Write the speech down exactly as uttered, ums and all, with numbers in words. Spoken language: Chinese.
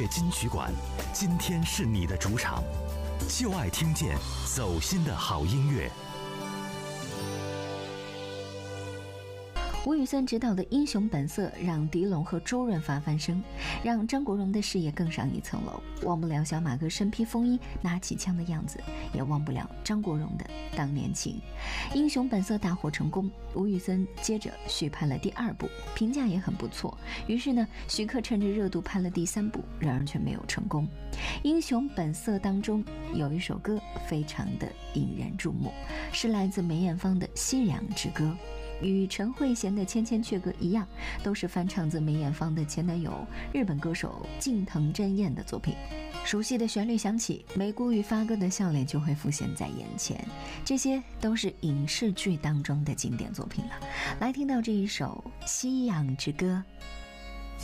金曲馆，今天是你的主场，就爱听见走心的好音乐。 吴宇森执导的《英雄本色》让狄龙和周润发翻身，让张国荣的事业更上一层楼。忘不了小马哥身披风衣拿起枪的样子，也忘不了张国荣的当年情。《英雄本色》大获成功，吴宇森接着续拍了第二部，评价也很不错。于是呢，徐克趁着热度拍了第三部，然而却没有成功。《英雄本色》当中有一首歌非常的引人注目，是来自梅艳芳的《夕阳之歌》。与陈慧娴的《千千阙歌》一样，都是翻唱自梅艳芳的前男友日本歌手近藤真彦的作品。熟悉的旋律响起，梅姑与发哥的笑脸就会浮现在眼前，这些都是影视剧当中的经典作品了。来听到这一首《夕阳之歌》。